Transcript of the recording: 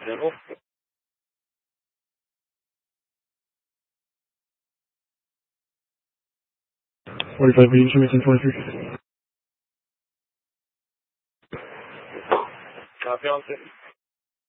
General. 45 meters from 1823. Copy on 6.